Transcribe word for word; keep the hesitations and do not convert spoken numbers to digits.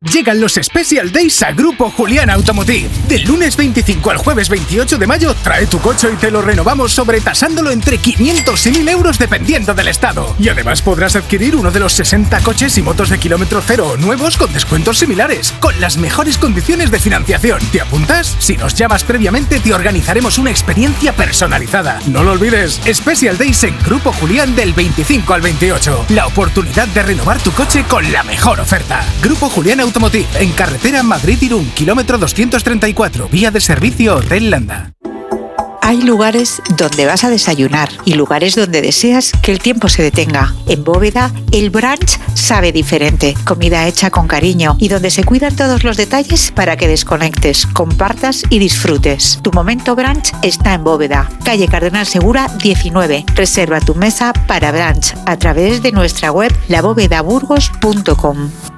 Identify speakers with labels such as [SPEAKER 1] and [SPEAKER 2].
[SPEAKER 1] Llegan los Special Days a Grupo Julián Automotive. Del lunes veinticinco al jueves veintiocho de mayo, trae tu coche y te lo renovamos sobretasándolo entre quinientos y mil euros dependiendo del estado. Y además podrás adquirir uno de los sesenta coches y motos de kilómetro cero nuevos con descuentos similares, con las mejores condiciones de financiación. ¿Te apuntas? Si nos llamas previamente, te organizaremos una experiencia personalizada. No lo olvides, Special Days en Grupo Julián del veinticinco al veintiocho. La oportunidad de renovar tu coche con la mejor oferta. Grupo Julián Automotive, en carretera Madrid-Irún, kilómetro doscientos treinta y cuatro, vía de servicio Hotel Landa.
[SPEAKER 2] Hay lugares donde vas a desayunar y lugares donde deseas que el tiempo se detenga. En Bóveda, el brunch sabe diferente. Comida hecha con cariño y donde se cuidan todos los detalles para que desconectes, compartas y disfrutes. Tu momento brunch está en Bóveda, calle Cardenal Segura diecinueve. Reserva tu mesa para brunch a través de nuestra web la bóveda burgos punto com.